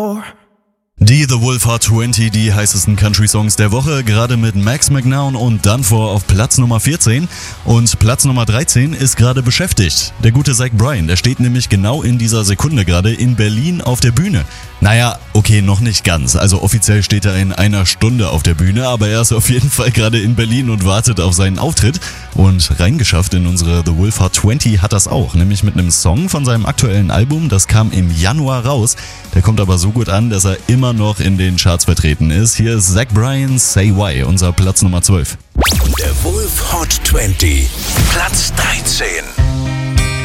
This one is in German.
Die The Wolf Hot 20, die heißesten Country-Songs der Woche, gerade mit Max McNown und Dunfor auf Platz Nummer 14. Und Platz Nummer 13 ist gerade beschäftigt. Der gute Zach Bryan, der steht nämlich genau in dieser Sekunde gerade in Berlin auf der Bühne. Naja, okay, noch nicht ganz. Also offiziell steht er in einer Stunde auf der Bühne, aber er ist auf jeden Fall gerade in Berlin und wartet auf seinen Auftritt. Und reingeschafft in unsere The Wolf Hot 20 hat das auch, nämlich mit einem Song von seinem aktuellen Album, das kam im Januar raus. Der kommt aber so gut an, dass er immer noch in den Charts vertreten ist. Hier ist Zach Bryan, Say Why, unser Platz Nummer 12. Der Wolf Hot 20, Platz 13.